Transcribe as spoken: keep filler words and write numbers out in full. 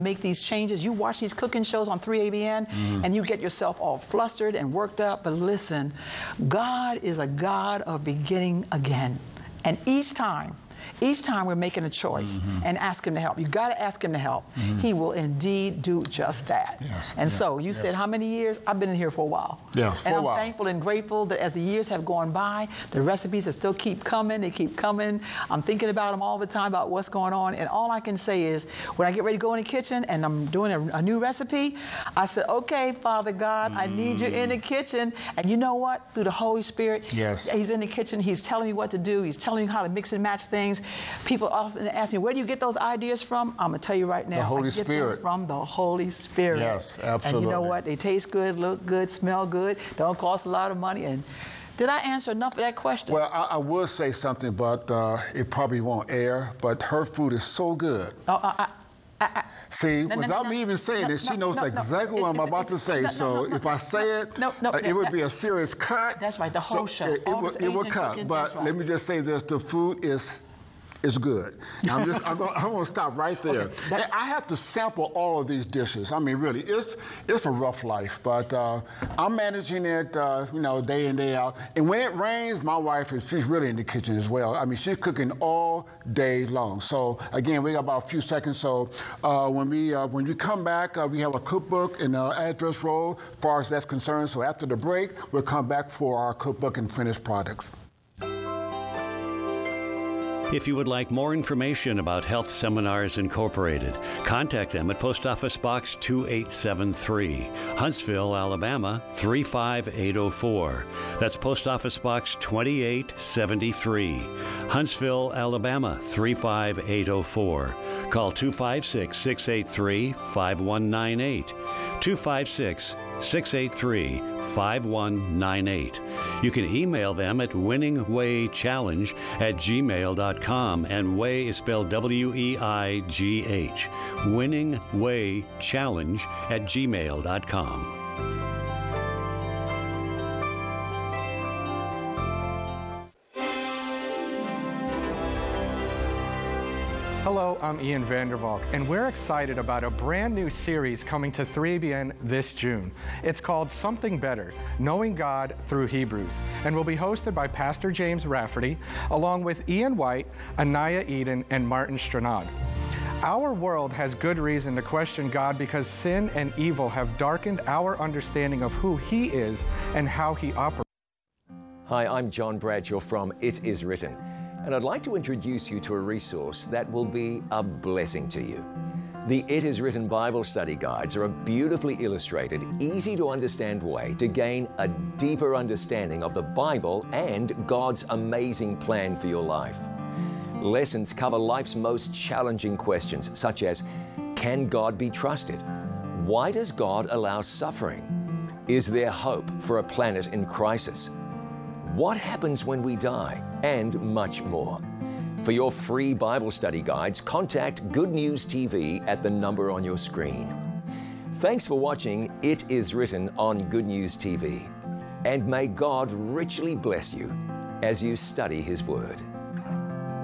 make these changes. You watch these cooking shows on three A B N mm-hmm. and you get yourself all flustered and worked up. But listen, God is a God of beginning again. And each time, each time we're making a choice mm-hmm. and ask him to help. You got to ask him to help. Mm-hmm. He will indeed do just that. Yes. And yeah. so you yeah. said how many years? I've been in here for a while. Yes, for and a I'm while. thankful and grateful that as the years have gone by, the recipes that still keep coming, they keep coming. I'm thinking about them all the time, about what's going on. And all I can say is, when I get ready to go in the kitchen and I'm doing a, a new recipe, I said, okay, Father God, mm. I need you in the kitchen. And you know what? Through the Holy Spirit, yes. he's in the kitchen. He's telling me what to do. He's telling me how to mix and match things. People often ask me, where do you get those ideas from? I'm going to tell you right now. The Holy I get Spirit. them from the Holy Spirit. Yes, absolutely. And you know what? They taste good, look good, smell good, don't cost a lot of money. And did I answer enough of that question? Well, I, I would say something, but uh, it probably won't air. But her food is so good. Oh, I, I, I, I, See, no, no, without no, me even saying no, it, she no, knows no, exactly no, what I'm it, about it, to say. no, so no, no, if I say it, no, no, uh, it that, would that, be a serious cut. That's right, the whole so show. It, it, will, it will cut. Cooking, but right. let me just say this: the food is. It's good. I'm just. I'm gonna, I'm gonna stop right there. Okay, that, I have to sample all of these dishes. I mean, really, it's it's a rough life, but uh, I'm managing it, uh, you know, day in day out. And when it rains, my wife is she's really in the kitchen as well. I mean, she's cooking all day long. So again, we got about a few seconds. So uh, when we uh, when we come back, uh, we have a cookbook and an address roll, as far as that's concerned. So after the break, we'll come back for our cookbook and finished products. If you would like more information about Health Seminars Incorporated, contact them at Post Office Box two eight seven three, Huntsville, Alabama three five eight oh four. That's Post Office Box twenty-eight seventy-three, Huntsville, Alabama three five eight oh four. Call two five six, six eight three, five one nine eight, two five six, six eight three, five one nine eight. You can email them at winningwaychallenge at gmail dot com, and Way is spelled W E I G H. winningwaychallenge at gmail dot com. Hello, I'm Ian Vandervalk, and we're excited about a brand new series coming to three A B N this June. It's called Something Better, Knowing God Through Hebrews, and will be hosted by Pastor James Rafferty, along with Ian White, Anaya Eden, and Martin Stranad. Our world has good reason to question God because sin and evil have darkened our understanding of who He is and how He operates. Hi, I'm John Bradshaw from It Is Written, and I'd like to introduce you to a resource that will be a blessing to you. The It Is Written Bible Study Guides are a beautifully illustrated, easy to understand way to gain a deeper understanding of the Bible and God's amazing plan for your life. Lessons cover life's most challenging questions, such as, can God be trusted? Why does God allow suffering? Is there hope for a planet in crisis? What happens when we die? And much more. For your free Bible study guides, contact Good News T V at the number on your screen. Thanks for watching It Is Written on Good News T V. And may God richly bless you as you study His Word.